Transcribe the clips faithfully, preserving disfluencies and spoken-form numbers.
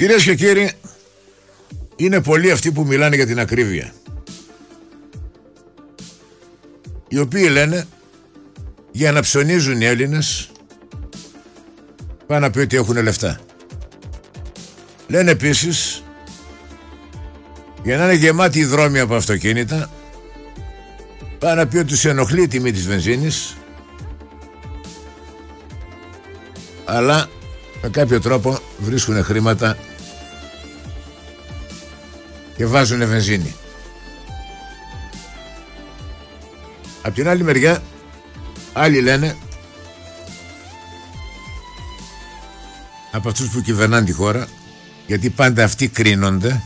Κυρίες και κύριοι, είναι πολλοί αυτοί που μιλάνε για την ακρίβεια, οι οποίοι λένε για να ψωνίζουν οι Έλληνες πάνε να πει ότι έχουν λεφτά. Λένε επίσης για να είναι γεμάτοι οι δρόμοι από αυτοκίνητα πάνε να πει ότι τους ενοχλεί η τιμή της βενζίνης, αλλά με κάποιο τρόπο βρίσκουν χρήματα και βάζουν βενζίνη. Απ' την άλλη μεριά άλλοι λένε, από αυτούς που κυβερνάνε τη χώρα, γιατί πάντα αυτοί κρίνονται,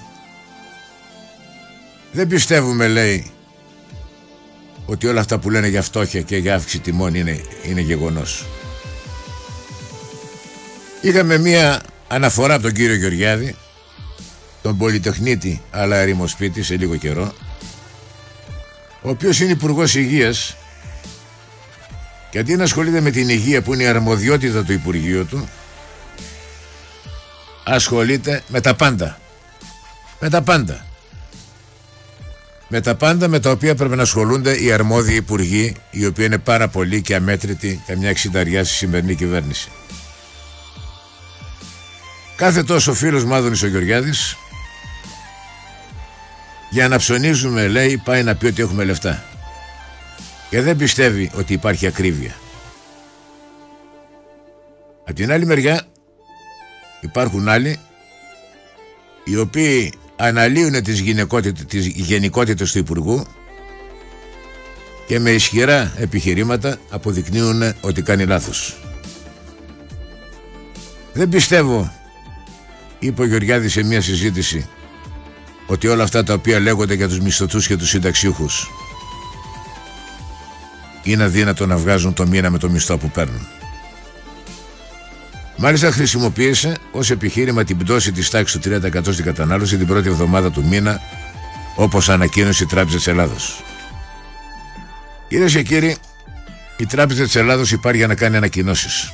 δεν πιστεύουμε, λέει, ότι όλα αυτά που λένε για φτώχεια και για αύξηση τιμών είναι, είναι γεγονός. Είχαμε μία αναφορά από τον κύριο Γεωργιάδη, τον πολυτεχνίτη αλλά ερημοσπίτη, σε λίγο καιρό, ο οποίος είναι υπουργός υγείας, και αντί να ασχολείται με την υγεία που είναι η αρμοδιότητα του Υπουργείου του, ασχολείται με τα πάντα. Με τα πάντα. Με τα πάντα με τα οποία πρέπει να ασχολούνται οι αρμόδιοι υπουργοί, οι οποίοι είναι πάρα πολλοί και αμέτρητοι, καμιά εξινταριά στη σημερινή κυβέρνηση. Κάθε τόσο φίλος μου Άδωνης ο Γεωργιάδης, για να ψωνίζουμε, λέει, πάει να πει ότι έχουμε λεφτά. Και δεν πιστεύει ότι υπάρχει ακρίβεια. Απ' την άλλη μεριά υπάρχουν άλλοι οι οποίοι αναλύουν τις, τις γενικότητες του Υπουργού και με ισχυρά επιχειρήματα αποδεικνύουν ότι κάνει λάθος. Δεν πιστεύω, είπε ο Γεωργιάδης σε μια συζήτηση, ότι όλα αυτά τα οποία λέγονται για τους μισθωτούς και τους συνταξιούχους είναι αδύνατο να βγάζουν το μήνα με το μισθό που παίρνουν. Μάλιστα χρησιμοποίησε ως επιχείρημα την πτώση της τάξης του τρία τοις εκατό στην κατανάλωση την πρώτη εβδομάδα του μήνα, όπως ανακοίνωσε η Τράπεζα της Ελλάδος. Κυρίες και κύριοι, η Τράπεζα της Ελλάδος υπάρχει για να κάνει ανακοινώσεις.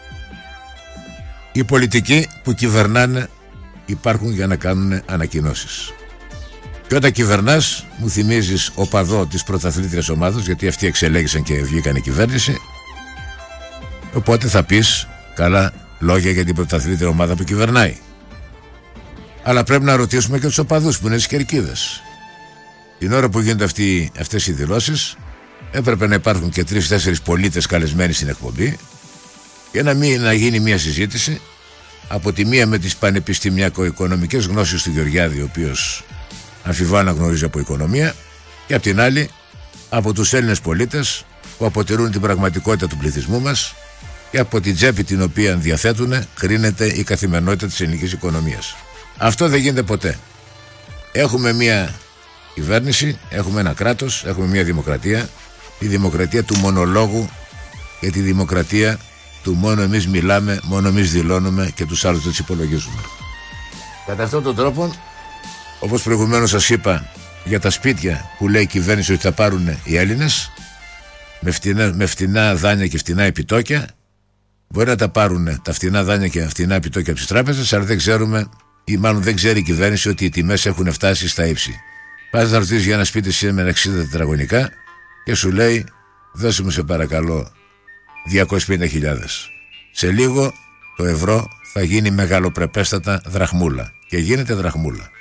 Οι πολιτικοί που κυβερνάνε υπάρχουν για να κάνουν ανακοινώσεις. Και όταν κυβερνάς, μου θυμίζεις οπαδό της πρωταθλήτριας ομάδας, γιατί αυτοί εξελέγησαν και βγήκαν η κυβέρνηση. Οπότε θα πεις καλά λόγια για την πρωταθλήτρια ομάδα που κυβερνάει. Αλλά πρέπει να ρωτήσουμε και τους οπαδούς που είναι στις κερκίδες. Την ώρα που γίνονται αυτοί, αυτές οι δηλώσεις, έπρεπε να υπάρχουν και τρεις-τέσσερις πολίτες καλεσμένοι στην εκπομπή, για να μην να γίνει μια συζήτηση από τη μία με τις πανεπιστημιακο-οικονομικές γνώσεις του Γεωργιάδη, ο οποίος αμφιβάλλω να γνωρίζει από οικονομία, και από την άλλη από τους Έλληνες πολίτες που αποτελούν την πραγματικότητα του πληθυσμού μας και από την τσέπη την οποία διαθέτουν κρίνεται η καθημερινότητα της ελληνικής οικονομίας. Αυτό δεν γίνεται ποτέ. Έχουμε μια κυβέρνηση, έχουμε ένα κράτος, έχουμε μια δημοκρατία, τη δημοκρατία του μονολόγου και τη δημοκρατία του μόνο εμείς μιλάμε, μόνο εμείς δηλώνουμε και τους άλλους τους υπολογίζουμε. Κατά αυτόν τον τρόπο, όπως προηγουμένως σας είπα για τα σπίτια που λέει η κυβέρνηση ότι θα πάρουν οι Έλληνες με φτηνά, με φτηνά δάνεια και φτηνά επιτόκια, μπορεί να τα πάρουν τα φτηνά δάνεια και φτηνά επιτόκια από τις τράπεζες, αλλά δεν ξέρουμε, ή μάλλον δεν ξέρει η κυβέρνηση, ότι οι τιμές έχουν φτάσει στα ύψη. Πας να ρωτήσεις για ένα σπίτι σήμερα με εξήντα τετραγωνικά και σου λέει δώσε μου σε παρακαλώ διακόσιες πενήντα χιλιάδες. Σε λίγο το ευρώ θα γίνει μεγαλοπρεπέστατα δραχμούλα, και γίνεται δραχμούλα.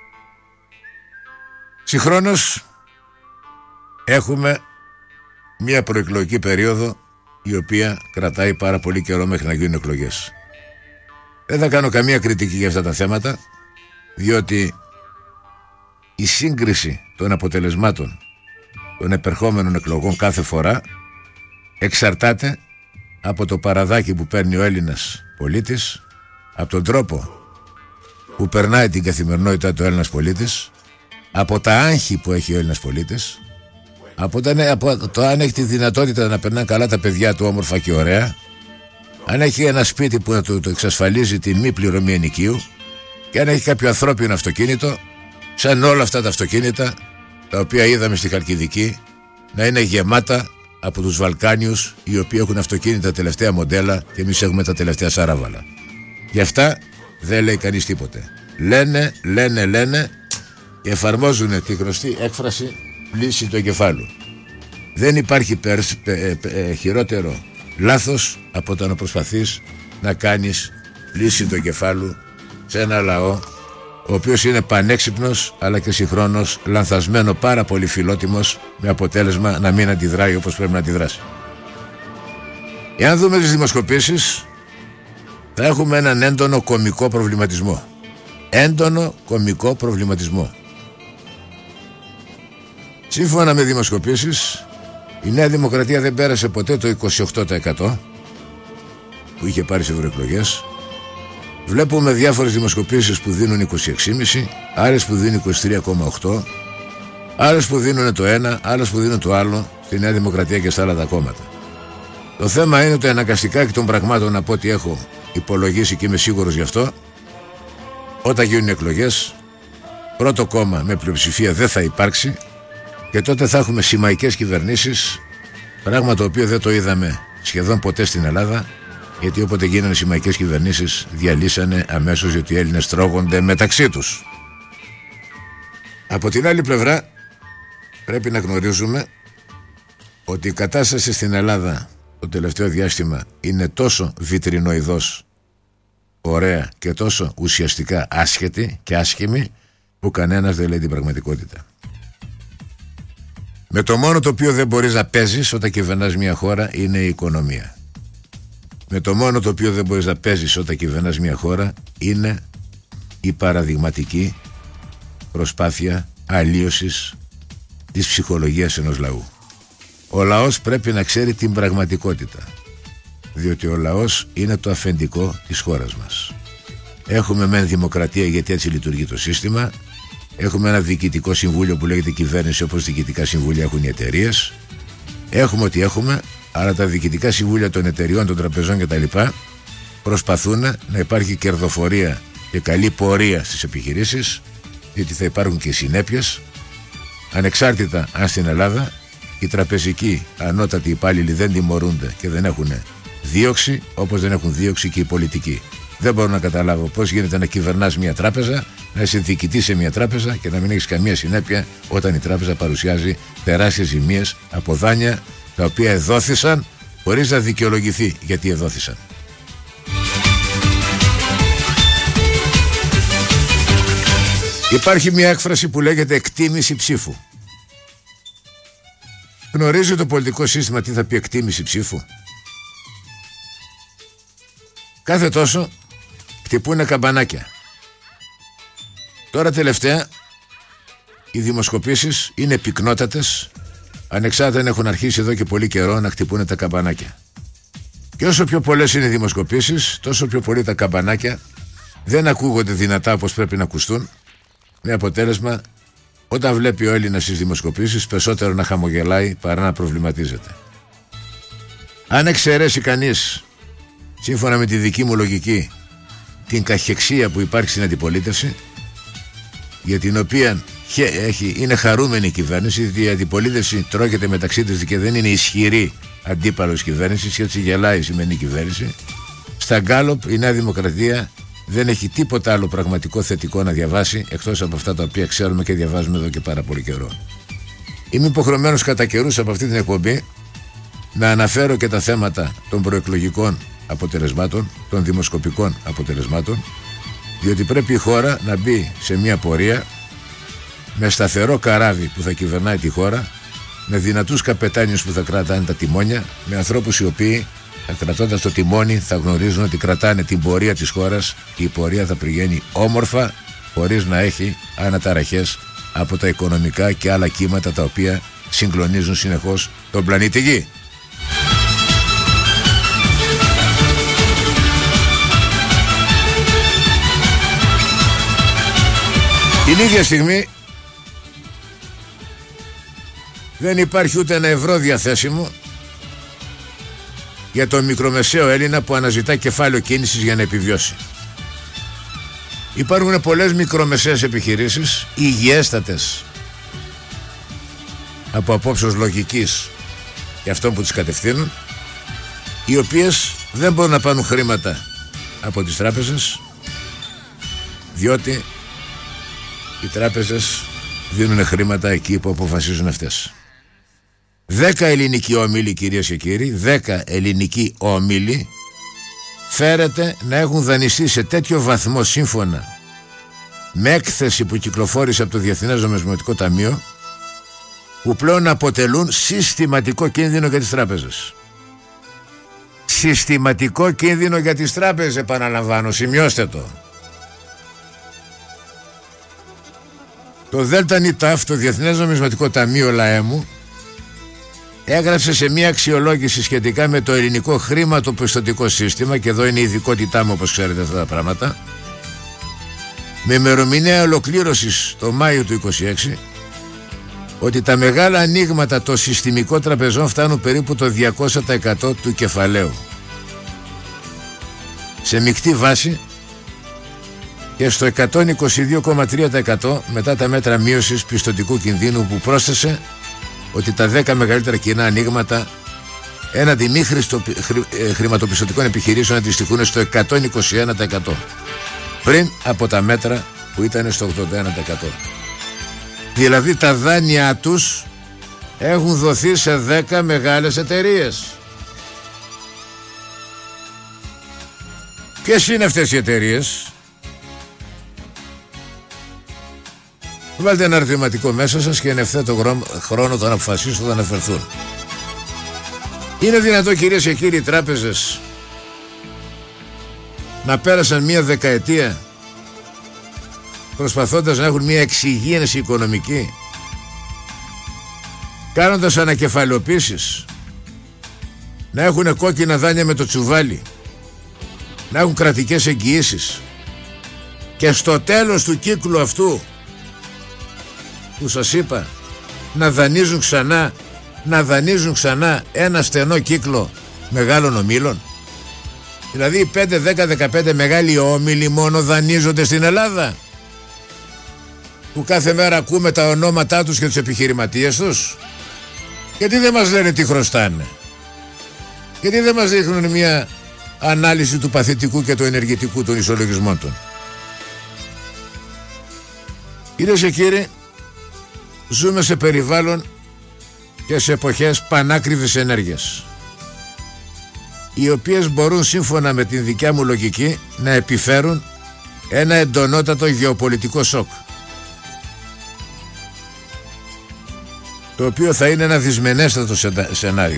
Συγχρόνως έχουμε μια προεκλογική περίοδο η οποία κρατάει πάρα πολύ καιρό μέχρι να γίνουν εκλογές. Δεν θα κάνω καμία κριτική για αυτά τα θέματα, διότι η σύγκριση των αποτελεσμάτων των επερχόμενων εκλογών κάθε φορά εξαρτάται από το παραδάκι που παίρνει ο Έλληνας πολίτης, από τον τρόπο που περνάει την καθημερινότητα του Έλληνας πολίτης, από τα άγχη που έχει ο Έλληνας πολίτης, από το, από το αν έχει τη δυνατότητα να περνάνε καλά τα παιδιά του όμορφα και ωραία, αν έχει ένα σπίτι που να του το εξασφαλίζει τη μη πληρωμή ενοικίου, και αν έχει κάποιο ανθρώπινο αυτοκίνητο, σαν όλα αυτά τα αυτοκίνητα τα οποία είδαμε στη Χαλκιδική να είναι γεμάτα από τους Βαλκάνιους, οι οποίοι έχουν αυτοκίνητα τελευταία μοντέλα και εμείς έχουμε τα τελευταία σαράβαλα. Γι' αυτά δεν λέει κανείς τίποτε. Λένε, λένε, λένε και εφαρμόζουν τη γνωστή έκφραση πλύση του εγκεφάλου. Δεν υπάρχει περς, πε, πε, πε, χειρότερο λάθος από το να προσπαθείς να κάνεις πλύση του εγκεφάλου σε ένα λαό ο οποίος είναι πανέξυπνος αλλά και συγχρόνως λανθασμένο, πάρα πολύ φιλότιμος, με αποτέλεσμα να μην αντιδράει όπως πρέπει να αντιδράσει. Εάν δούμε τις δημοσκοπήσεις, θα έχουμε έναν έντονο κομικό προβληματισμό. Έντονο κομικό προβληματισμό. Σύμφωνα με δημοσκοπήσεις, η Νέα Δημοκρατία δεν πέρασε ποτέ το είκοσι οκτώ τοις εκατό που είχε πάρει σε ευρωεκλογές. Βλέπουμε διάφορες δημοσκοπήσεις που δίνουν είκοσι έξι κόμμα πέντε, άλλες που δίνουν είκοσι τρία κόμμα οκτώ, άλλες που δίνουν το ένα, άλλες που δίνουν το άλλο στη Νέα Δημοκρατία και στα άλλα τα κόμματα. Το θέμα είναι ότι αναγκαστικά εκ των πραγμάτων, από ό,τι έχω υπολογίσει και είμαι σίγουρος γι' αυτό, όταν γίνουν εκλογές, πρώτο κόμμα με πλειοψηφία δεν θα υπάρξει και τότε θα έχουμε συμμαϊκές κυβερνήσεις, πράγμα το οποίο δεν το είδαμε σχεδόν ποτέ στην Ελλάδα, γιατί όποτε γίνανε συμμαϊκές κυβερνήσεις διαλύσανε αμέσως, γιατί οι Έλληνες τρώγονται μεταξύ τους. Από την άλλη πλευρά πρέπει να γνωρίζουμε ότι η κατάσταση στην Ελλάδα το τελευταίο διάστημα είναι τόσο βιτρινοειδώς ωραία και τόσο ουσιαστικά άσχετη και άσχημη που κανένας δεν λέει την πραγματικότητα. Με το μόνο το οποίο δεν μπορείς να παίζεις όταν κυβερνάς μια χώρα είναι η οικονομία. Με το μόνο το οποίο δεν μπορείς να παίζεις όταν κυβερνάς μια χώρα είναι η παραδειγματική προσπάθεια αλλίωσης της ψυχολογίας ενός λαού. Ο λαός πρέπει να ξέρει την πραγματικότητα, διότι ο λαός είναι το αφεντικό της χώρας μας. Έχουμε μεν δημοκρατία, γιατί έτσι λειτουργεί το σύστημα. Έχουμε ένα διοικητικό συμβούλιο που λέγεται κυβέρνηση, όπως διοικητικά συμβούλια έχουν οι εταιρείες. Έχουμε ό,τι έχουμε, αλλά τα διοικητικά συμβούλια των εταιριών, των τραπεζών κτλ. Προσπαθούν να υπάρχει κερδοφορία και καλή πορεία στις επιχειρήσεις, γιατί θα υπάρχουν και συνέπειες, ανεξάρτητα αν στην Ελλάδα οι τραπεζικοί ανώτατοι υπάλληλοι δεν τιμωρούνται και δεν έχουν δίωξη, όπως δεν έχουν δίωξη και οι πολιτικοί. Δεν μπορώ να καταλάβω πώς γίνεται να κυβερνάς μια τράπεζα, να είσαι διοικητής σε μια τράπεζα και να μην έχεις καμία συνέπεια όταν η τράπεζα παρουσιάζει τεράστιες ζημίες από δάνεια τα οποία εδόθησαν χωρίς να δικαιολογηθεί γιατί εδόθησαν. Υπάρχει μια έκφραση που λέγεται εκτίμηση ψήφου. Γνωρίζει το πολιτικό σύστημα τι θα πει εκτίμηση ψήφου? Κάθε τόσο χτυπούνε καμπανάκια. Τώρα τελευταία οι δημοσκοπήσεις είναι πυκνότατες, ανεξάρτητα αν έχουν αρχίσει εδώ και πολύ καιρό να χτυπούνε τα καμπανάκια. Και όσο πιο πολλές είναι οι δημοσκοπήσεις, τόσο πιο πολύ τα καμπανάκια δεν ακούγονται δυνατά όπως πρέπει να ακουστούν, με αποτέλεσμα όταν βλέπει ο Έλληνας στις δημοσκοπήσεις περισσότερο να χαμογελάει παρά να προβληματίζεται. Αν εξαιρέσει κανείς, σύμφωνα με τη δική μου λογική, την καχεξία που υπάρχει στην αντιπολίτευση, για την οποία έχει, είναι χαρούμενη η κυβέρνηση, γιατί η αντιπολίτευση τρώγεται μεταξύ της και δεν είναι ισχυρή αντίπαλος κυβέρνησης, και έτσι γελάει η σημερινή κυβέρνηση. Στα Γκάλοπ η Νέα Δημοκρατία δεν έχει τίποτα άλλο πραγματικό θετικό να διαβάσει, εκτός από αυτά τα οποία ξέρουμε και διαβάζουμε εδώ και πάρα πολύ καιρό. Είμαι υποχρεωμένος κατά καιρούς από αυτή την εκπομπή να αναφέρω και τα θέματα των προεκλογικών αποτελεσμάτων, των δημοσκοπικών αποτελεσμάτων, διότι πρέπει η χώρα να μπει σε μια πορεία με σταθερό καράβι που θα κυβερνάει τη χώρα, με δυνατούς καπετάνιους που θα κρατάνε τα τιμόνια, με ανθρώπους οι οποίοι, κρατώντας το τιμόνι, θα γνωρίζουν ότι κρατάνε την πορεία της χώρας και η πορεία θα πηγαίνει όμορφα, χωρίς να έχει αναταραχές από τα οικονομικά και άλλα κύματα τα οποία συγκλονίζουν συνεχώς τον πλανήτη Γη. Την ίδια στιγμή δεν υπάρχει ούτε ένα ευρώ διαθέσιμο για τον μικρομεσαίο Έλληνα που αναζητά κεφάλαιο κίνησης για να επιβιώσει. Υπάρχουν πολλές μικρομεσαίες επιχειρήσεις, υγιέστατες από απόψεως λογικής και αυτών που τις κατευθύνουν, οι οποίες δεν μπορούν να πάρουν χρήματα από τις τράπεζες, Διότι οι τράπεζες δίνουν χρήματα εκεί που αποφασίζουν αυτές. Δέκα ελληνικοί όμιλοι, κυρίες και κύριοι, δέκα ελληνικοί όμιλοι φέρεται να έχουν δανειστεί σε τέτοιο βαθμό, σύμφωνα με έκθεση που κυκλοφόρησε από το Διεθνές Νομισματικό Ταμείο, που πλέον αποτελούν συστηματικό κίνδυνο για τις τράπεζες. Συστηματικό κίνδυνο για τις τράπεζες, επαναλαμβάνω, σημειώστε το. Το ΔΝΤ, το Διεθνές Νομισματικό Ταμείο ΛΑΕΜΟΥ, έγραψε σε μια αξιολόγηση σχετικά με το ελληνικό χρηματοπιστωτικό σύστημα, και εδώ είναι η ειδικότητά μου, όπως ξέρετε, αυτά τα πράγματα, με ημερομηνία ολοκλήρωσης το Μάιο του είκοσι έξι, ότι τα μεγάλα ανοίγματα των συστημικών τραπεζών φτάνουν περίπου το διακόσια τοις εκατό του κεφαλαίου σε μεικτή βάση και στο εκατόν είκοσι δύο κόμμα τρία τοις εκατό μετά τα μέτρα μείωσης πιστωτικού κινδύνου, που πρόσθεσε ότι τα δέκα μεγαλύτερα κοινά ανοίγματα έναντι μη χρηστο, χρη, ε, χρηματοπιστωτικών επιχειρήσεων αντιστοιχούν στο εκατόν είκοσι ένα τοις εκατό πριν από τα μέτρα που ήταν στο ογδόντα ένα τοις εκατό. Δηλαδή τα δάνειά τους έχουν δοθεί σε δέκα μεγάλες εταιρείες. Ποιες είναι αυτές οι εταιρείες? Βάλτε ένα ερωτηματικό μέσα σας και εν ευθέτω χρόνο θα αποφασίσετε θα αναφερθούν. Είναι δυνατό, κυρίες και κύριοι, οι τράπεζες να πέρασαν μία δεκαετία προσπαθώντας να έχουν μία εξυγίανση οικονομική, κάνοντας ανακεφαλαιοποίησεις, να έχουν κόκκινα δάνεια με το τσουβάλι, να έχουν κρατικές εγγυήσεις, και στο τέλος του κύκλου αυτού που σας είπα να δανείζουν ξανά να δανείζουν ξανά ένα στενό κύκλο μεγάλων ομίλων? Δηλαδή πέντε, δέκα, δεκαπέντε μεγάλοι όμιλοι μόνο δανείζονται στην Ελλάδα, που κάθε μέρα ακούμε τα ονόματά τους και τους επιχειρηματίες τους. Γιατί δεν μας λένε τι χρωστάνε? Γιατί δεν μας δείχνουν μια ανάλυση του παθητικού και του ενεργητικού των ισολογισμών των? Κυρίες και κύριοι, ζούμε σε περιβάλλον και σε εποχές πανάκριβης ενέργειας, οι οποίες μπορούν, σύμφωνα με την δικιά μου λογική, να επιφέρουν ένα εντονότατο γεωπολιτικό σοκ, το οποίο θα είναι ένα δυσμενέστατο σενάριο,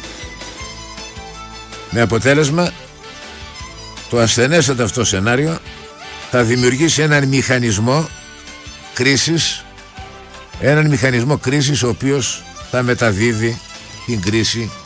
με αποτέλεσμα το ασθενέστατο αυτό σενάριο θα δημιουργήσει έναν μηχανισμό κρίσης, έναν μηχανισμό κρίσης ο οποίος θα μεταδίδει την κρίση